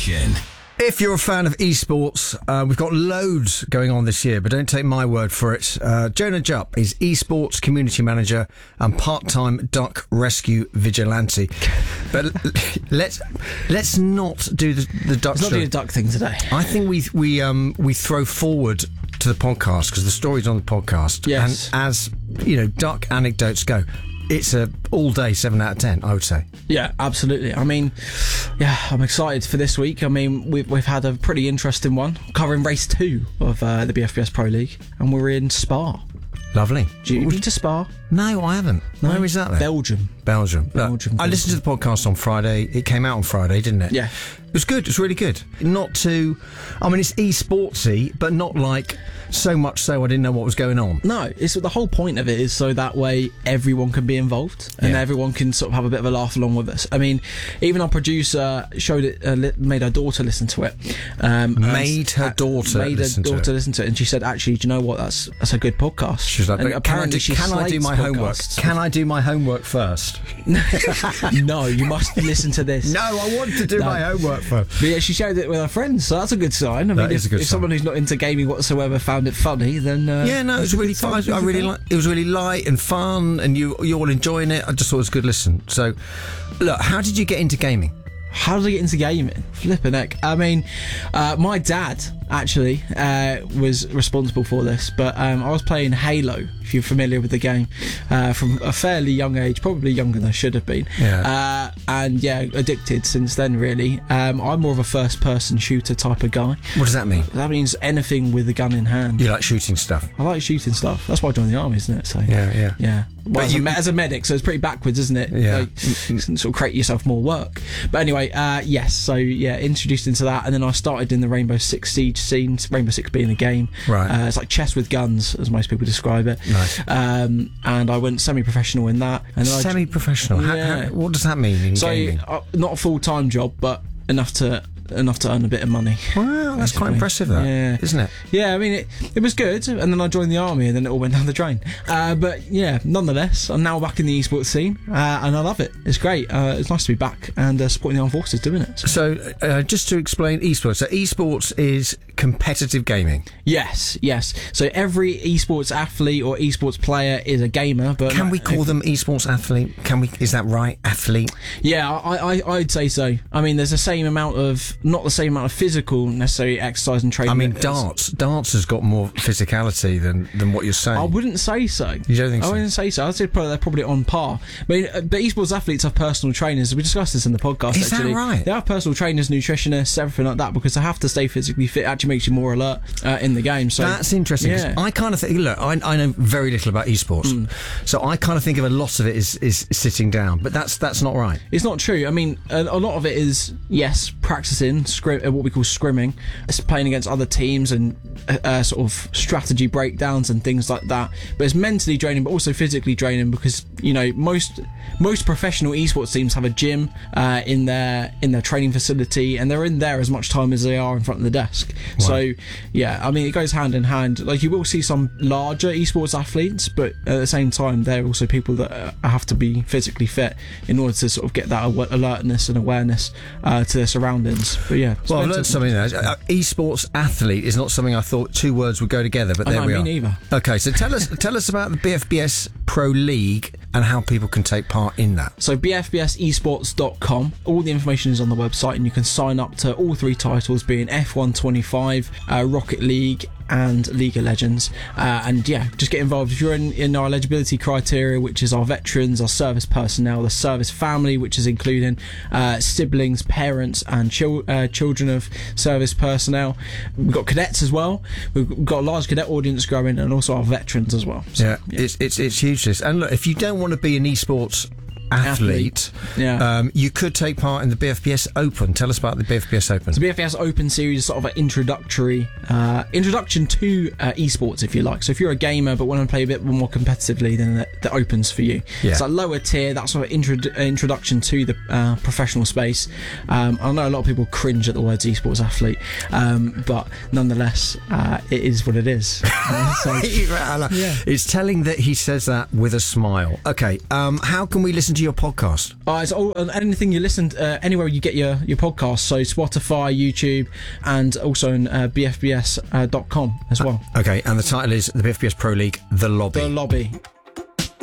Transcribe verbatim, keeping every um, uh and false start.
Nation. If you're a fan of esports, uh, we've got loads going on this year, but don't take my word for it. Uh, Jonah Jupp is esports community manager and part-time duck rescue vigilante. But let's let's not do the, the duck. Let's not do the duck thing today. I think we we um we throw forward to the podcast because the story's on the podcast. Yes. And as you know, duck anecdotes go, it's a all day seven out of ten, I would say. Yeah, absolutely. I mean, yeah, I'm excited for this week. I mean, we've we've had a pretty interesting one covering race two of uh, the B F B S Pro League, and we're in Spa. Lovely. Do you been to Spa? No, I haven't. No? Where is that then? Belgium. Belgium. Look, Belgium. I listened to the podcast on Friday. It came out on Friday, didn't it? Yeah. It was good. It was really good. Not too... I mean, it's e-sportsy, but not like so much so I didn't know what was going on. No, it's the whole point of it is so that way everyone can be involved and Yeah. everyone can sort of have a bit of a laugh along with us. I mean, even our producer showed it, uh, li- made her daughter listen to it. Um, Made her and- daughter made listen her to daughter it. listen to it, and she said, "Actually, do you know what? That's that's a good podcast." She was like, And "But can I do, she can I do slates my homework? podcasts. Can I do my homework first?" No, you must listen to this. No, I want to do No. my homework first. But yeah, she shared it with her friends, so that's a good sign. I That mean, is if, a good if sign. someone who's not into gaming whatsoever found it funny, then uh, Yeah, no, it was that's a really good sign. fun. I really like. It was really light and fun, and you you all enjoying it. I just thought it was a good listen. So, look, how did you get into gaming? How did I get into gaming? Flippin' heck. I mean, uh, my dad actually uh, was responsible for this, but um, I was playing Halo, if you're familiar with the game, uh, from a fairly young age, probably younger than I should have been. Yeah. Uh, and yeah, addicted since then, really. Um, I'm more of a first-person shooter type of guy. What does that mean? That means anything with a gun in hand. You like shooting stuff? I like shooting stuff. That's why I joined the army, isn't it? So Yeah, yeah. yeah. Well, But as, you- a, me- as a medic, so it's pretty backwards, isn't it? Yeah. Like, you can sort of create yourself more work. But anyway, uh, yes. So yeah, introduced into that, and then I started in the Rainbow Six Siege scene. Rainbow Six being a game, Right. Uh, it's like chess with guns, as most people describe it. Nice. Um, and I went semi-professional in that. And then I- Semi-professional. How- Yeah. how- what does that mean in so gaming? uh, not a full-time job, but enough to enough to earn a bit of money. Wow, that's quite basically. impressive, that, Yeah. isn't it? Yeah, I mean, it, it was good, and then I joined the army, and then it all went down the drain. Uh, but yeah, nonetheless, I'm now back in the esports scene, uh, and I love it. It's great. Uh, it's nice to be back and uh, supporting the armed forces doing it. So- So, uh, just to explain esports. So, esports is competitive gaming. Yes, yes. So every esports athlete or esports player is a gamer. But Can we call them esports athlete? Can we? Is that right? Athlete? Yeah, I, I, I'd say so. I mean, there's the same amount of, not the same amount of physical necessary exercise and training. I mean, as- darts. Darts has got more physicality than, than what you're saying. I wouldn't say so. You don't think I so? wouldn't say so. I'd say probably, they're probably on par. I mean, uh, but esports athletes have personal trainers. We discussed this in the podcast. Is that actually. right? They have personal trainers, nutritionists, everything like that, because they have to stay physically fit. It actually makes you more alert uh, in the game. So That's interesting. 'Cause Yeah. I kind of think. Look, I, I know very little about esports, Mm. so I kind of think of a lot of it is is sitting down. But that's that's not right. It's not true. I mean, a, a lot of it is, yes, practicing, scrim, uh, what we call scrimming. It's playing against other teams and uh, uh, sort of strategy breakdowns and things like that. But it's mentally draining, but also physically draining because, you know, most most professional esports teams have a gym uh, in their in their training facility, and they're in there as much time as they are in front of the desk. So, yeah, I mean, it goes hand in hand. Like, you will see some larger esports athletes, but at the same time, they're also people that uh, have to be physically fit in order to sort of get that aw- alertness and awareness uh, to their surroundings. But yeah, Well, I've Spencer- learned something there. Uh, esports athlete is not something I thought two words would go together, but Oh, there no, we me are. neither. Okay, so tell us tell us about the B F B S Pro League and how people can take part in that. So b f b s esports dot com, all the information is on the website, and you can sign up to all three titles, being F one twenty-five, uh, Rocket League and League of Legends, uh, and yeah, just get involved. If you're in, in our eligibility criteria, which is our veterans, our service personnel, the service family, which is including uh, siblings, parents and chil- uh, children of service personnel. We've got cadets as well. We've got a large cadet audience growing, and also our veterans as well. So, Yeah, it's it's it's huge. This, and look, if you don't want to be an esports athlete, Yeah. um, you could take part in the B F B S Open. Tell us about the B F B S Open. The B F B S Open Series is sort of an introductory uh, introduction to uh, esports, if you like. So if you're a gamer but want to play a bit more competitively, then the, the Open's for you. Yeah. It's a lower tier, that sort of intro- introduction to the uh, professional space. Um, I know a lot of people cringe at the words esports athlete, um, but nonetheless, uh, it is what it is. Uh, so, Yeah. It's telling that he says that with a smile. Okay, um, how can we listen to find your podcast? Uh, it's all, anything you listen to, uh, anywhere you get your, your podcast, so Spotify, YouTube, and also on uh, b f b s dot com as well. Okay, and the title is the B F B S Pro League, The Lobby. The Lobby.